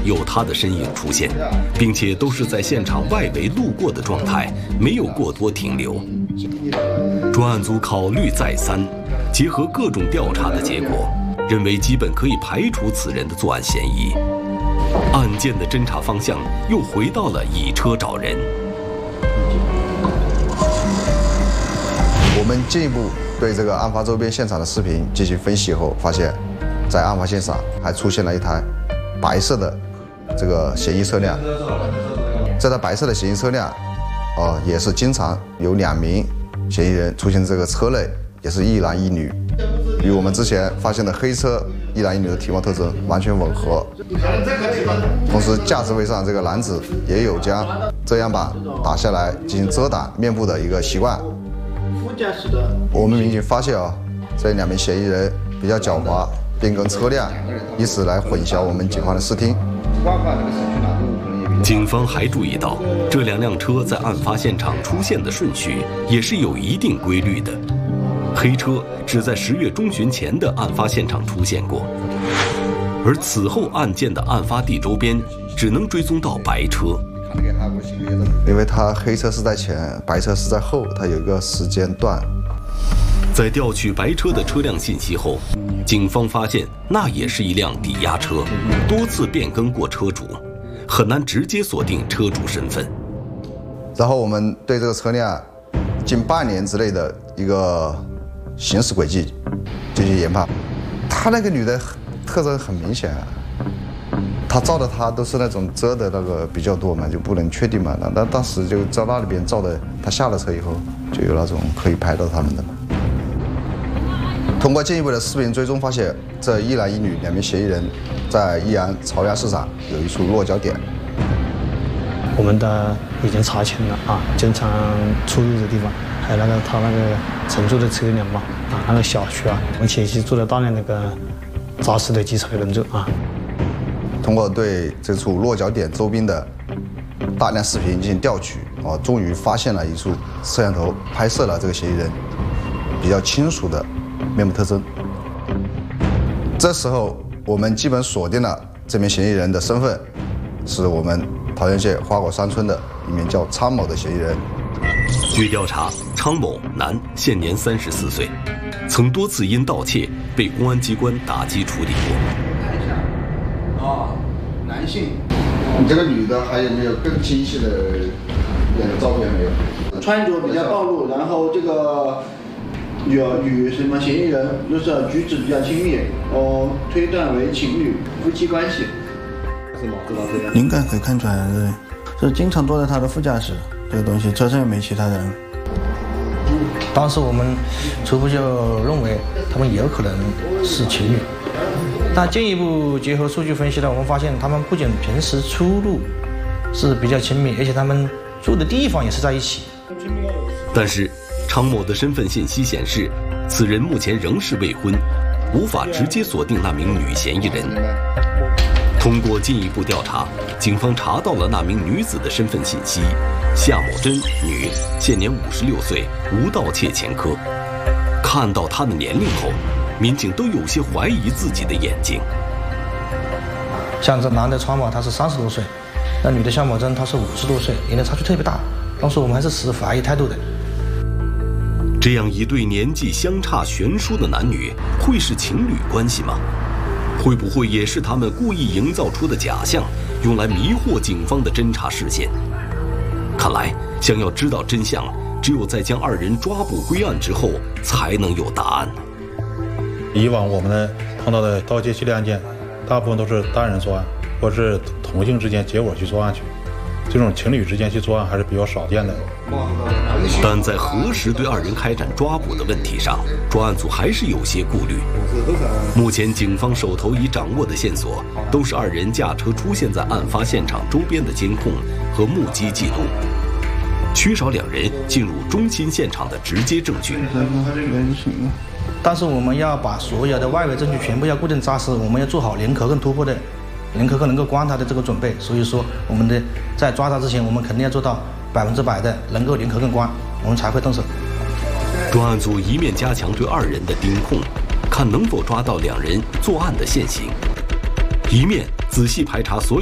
有他的身影出现，并且都是在现场外围路过的状态，没有过多停留。专案组考虑再三，结合各种调查的结果，认为基本可以排除此人的作案嫌疑。案件的侦查方向又回到了以车找人。 我们进一步对这个案发周边现场的视频进行分析后，发现，在案发现场还出现了一台白色的这个嫌疑车辆。这台白色的嫌疑车辆，也是经常有2名嫌疑人出现这个车内，也是一男一女，与我们之前发现的黑车一男一女的体貌特征完全吻合。同时，驾驶位上这个男子也有将遮阳板打下来进行遮挡面部的一个习惯。我们民警发现这2名嫌疑人比较狡猾，变更车辆，以此来混淆我们警方的视听。 警方还注意到，这2辆车在案发现场出现的顺序也是有一定规律的。黑车只在10月中旬前的案发现场出现过，而此后案件的案发地周边只能追踪到白车。 因为它黑车是在前，白车是在后，它有一个时间段。 在调取白车的车辆信息后，警方发现那也是一辆抵押车，多次变更过车主，很难直接锁定车主身份。 然后我们对这个车辆近半年之内的一个行驶轨迹进行研判，她那个女的特征很明显他照的他都是那种遮的那个比较多嘛，就不能确定嘛。那当时就照那里边照的，他下了车以后就有那种可以拍到他们的嘛。通过进一步的视频追踪，发现这一男一女2名嫌疑人在益安朝阳市场有一处落脚点。 我们的已经查清了经常出入的地方，还有他那个承租的车辆嘛，那个小区我们前期做了大量那个扎实的稽查工作通过对这处落脚点周边的大量视频进行调取，终于发现了一处摄像头拍摄了这个嫌疑人比较清楚的面部特征。这时候，我们基本锁定了这名嫌疑人的身份，是我们桃源县花果山村的一名叫昌某的嫌疑人。 据调查，昌某男，现年34岁，曾多次因盗窃被公安机关打击处理过。 男性，你这个女的还有没有更清晰的脸的照片没有？ 穿着比较暴露，然后这个与什么嫌疑人就是举止比较亲密，推断为情侣夫妻关系。 应该可以看出来是经常坐在他的副驾驶，这个东西车上又没其他人。 当时我们初步就认为他们也有可能是情侣。但进一步结合数据分析呢，我们发现他们不仅平时出入是比较亲密，而且他们住的地方也是在一起。 但是昌某的身份信息显示，此人目前仍是未婚，无法直接锁定那名女嫌疑人。通过进一步调查，警方查到了那名女子的身份信息：夏某珍，女，现年56岁，无盗窃前科。看到她的年龄后，民警都有些怀疑自己的眼睛。 像这男的昌某他是30多岁，那女的夏某珍她是50多岁，年龄差距特别大。当时我们还是持怀疑态度的。 这样一对年纪相差悬殊的男女，会是情侣关系吗？会不会也是他们故意营造出的假象，用来迷惑警方的侦查视线？看来，想要知道真相，只有在将2人抓捕归案之后，才能有答案。 以往我们碰到的盗窃系列案件，大部分都是单人作案，或是同性之间结伙去作案去。这种情侣之间去作案还是比较少见的。 但在何时对2人开展抓捕的问题上，专案组还是有些顾虑。目前警方手头已掌握的线索，都是2人驾车出现在案发现场周边的监控和目击记录，缺少2人进入中心现场的直接证据。 但是我们要把所有的外围证据全部要固定扎实，我们要做好零口供突破的、零口供能够关他的这个准备。所以说，我们的在抓他之前，我们肯定要做到100%的能够零口供关，我们才会动手。 专案组一面加强对2人的盯控，看能否抓到2人作案的现行，一面仔细排查所有